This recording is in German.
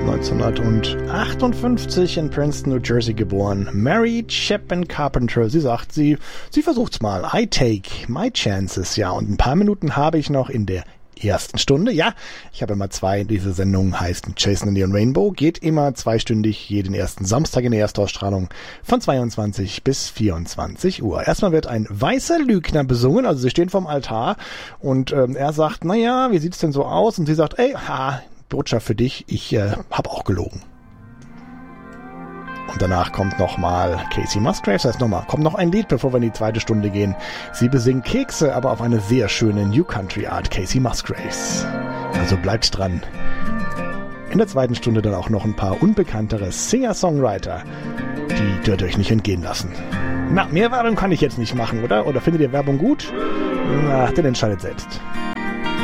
1958 in Princeton, New Jersey geboren. Mary Chapin Carpenter. Sie sagt, sie versucht's mal. I take my chances. Ja, und ein paar Minuten habe ich noch in der ersten Stunde. Ja, ich habe immer 2. Diese Sendung heißt Chasing the Neon Rainbow. Geht immer 2-stündig jeden ersten Samstag in der Erstausstrahlung von 22 bis 24 Uhr. Erstmal wird ein weißer Lügner besungen. Also sie stehen vorm Altar und er sagt, naja, wie sieht's denn so aus? Und sie sagt, ey, Botschaft für dich, ich habe auch gelogen. Und danach kommt nochmal Casey Musgraves, kommt noch ein Lied, bevor wir in die 2. Stunde gehen. Sie besingt Kekse, aber auf eine sehr schöne New Country Art, Casey Musgraves. Also bleibt dran. In der 2. Stunde dann auch noch ein paar unbekanntere Singer-Songwriter. Die dürft ihr euch nicht entgehen lassen. Na, mehr Werbung kann ich jetzt nicht machen, oder? Oder findet ihr Werbung gut? Na, dann entscheidet selbst.